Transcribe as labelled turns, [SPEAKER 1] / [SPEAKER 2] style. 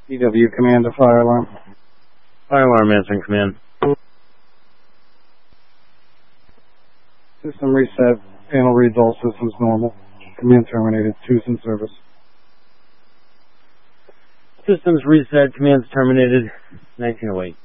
[SPEAKER 1] EW command to fire alarm.
[SPEAKER 2] Fire alarm answering command.
[SPEAKER 1] System reset. Panel reads all systems normal. Command terminated. Two's in service.
[SPEAKER 2] Systems reset. Commands terminated. 1908.